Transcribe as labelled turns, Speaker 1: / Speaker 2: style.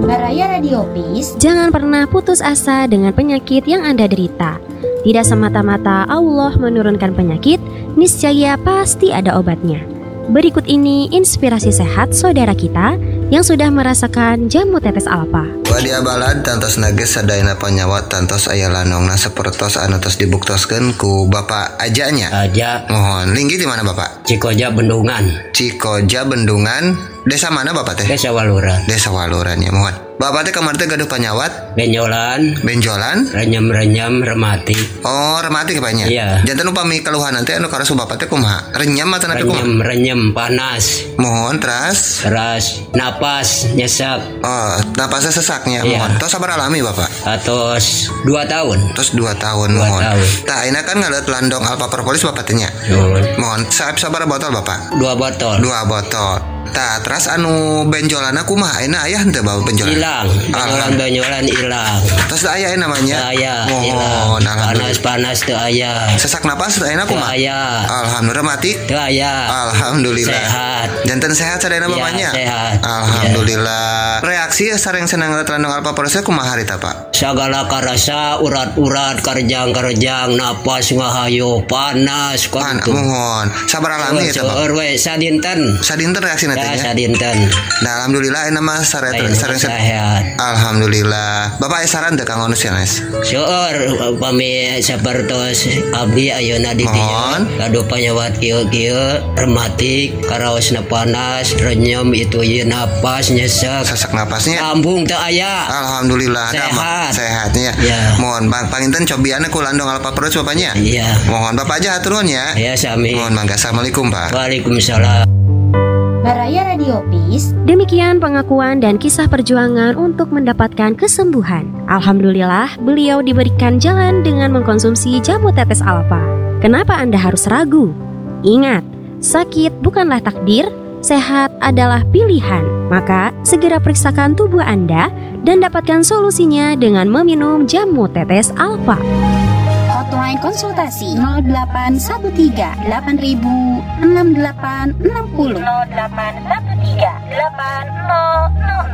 Speaker 1: Baraya Radio Peace.
Speaker 2: Jangan pernah putus asa dengan penyakit yang Anda derita. Tidak semata-mata Allah menurunkan penyakit, niscaya pasti ada obatnya. Berikut ini inspirasi sehat saudara kita yang sudah merasakan jamu tetes alfa.
Speaker 3: Wadia balad tantos nages sadayana panyawat tantos aya lanongna sapertos anu tos dibuktoskeun ku Bapak Ajanya.
Speaker 4: Aja.
Speaker 3: Mohon linggi di mana Bapak?
Speaker 4: Cikoja Bendungan.
Speaker 3: Cikoja Bendungan. Desa mana Bapak teh?
Speaker 4: Desa Waluran.
Speaker 3: Desa Waluran ya mohon. Bapak teh kamar teh gaduh panyawat?
Speaker 4: Benjolan.
Speaker 3: Benjolan?
Speaker 4: Renyem-renyem remati.
Speaker 3: Oh, remati kepanya.
Speaker 4: Iya.
Speaker 3: Janten upami keluhan nanti anu karasu Bapak teh kumaha? Renyem atau napi kumaha?
Speaker 4: Renyem panas.
Speaker 3: Mohon teras.
Speaker 4: Napas nyesek.
Speaker 3: Oh, napasnya sesaknya.
Speaker 4: Iya.
Speaker 3: Mohon. Tos sabar alami Bapak.
Speaker 4: Atos 2 tahun.
Speaker 3: Terus 2 tahun
Speaker 4: 2
Speaker 3: mohon.
Speaker 4: tahun.
Speaker 3: Tah ayeuna kan ngalet landong alpa propolis Bapak teh nya. Mohon sabar botol Bapak.
Speaker 4: 2 botol.
Speaker 3: 2 botol. Tah terus anu benjolanna kumaha ayeuna aya henteu bawa benjolan?
Speaker 4: Hilang. Benjolan hilang.
Speaker 3: Terus aya namanya?
Speaker 4: Aya.
Speaker 3: Mohon
Speaker 4: Panas teu aya.
Speaker 3: Sesak napas ayeuna kumaha?
Speaker 4: Aya.
Speaker 3: Alhamdulillah mati.
Speaker 4: Teu aya.
Speaker 3: Alhamdulillah.
Speaker 4: Sehat.
Speaker 3: Janten sehat sadayana bapaknya?
Speaker 4: Sehat.
Speaker 3: Alhamdulillah. Reaksi sareng senang ngalet landong alpa propolis kumaha harita Pak?
Speaker 4: Sagala karasa urat-urat karjang-karjang napas ngahayu panas
Speaker 3: Mohon sabar alami ya Pak. Sadinten reaksi nantinya.
Speaker 4: Sadinten.
Speaker 3: Nah alhamdulillah ini mah sareng
Speaker 4: sehat.
Speaker 3: Alhamdulillah. Bapak aya saran teu Kang Onus ya Nes?
Speaker 4: Seueur upami sapertos abdi ayeuna di dieu gaduh panyawat kieu rematik karaosna panas renyem itu ieu napas nyesek
Speaker 3: sesak napasnya
Speaker 4: lambung teu aya.
Speaker 3: Alhamdulillah sehatnya.
Speaker 4: Ya.
Speaker 3: Mohon panginten cobianna ku landong alpa propolis Bapaknya.
Speaker 4: Iya.
Speaker 3: Mohon Bapak aja atur nuhun ya.
Speaker 4: Ya sami.
Speaker 3: Mohon mangga. Assalamualaikum Pak.
Speaker 4: Waalaikumsalam.
Speaker 1: Baraya Radio Peace.
Speaker 2: Demikian pengakuan dan kisah perjuangan untuk mendapatkan kesembuhan. Alhamdulillah, beliau diberikan jalan dengan mengkonsumsi jamu tetes alfa. Kenapa Anda harus ragu? Ingat, sakit bukanlah takdir, sehat adalah pilihan. Maka, segera periksakan tubuh Anda dan dapatkan solusinya dengan meminum jamu tetes alfa.
Speaker 1: Hotline konsultasi 0813 8000 6860 0813 8000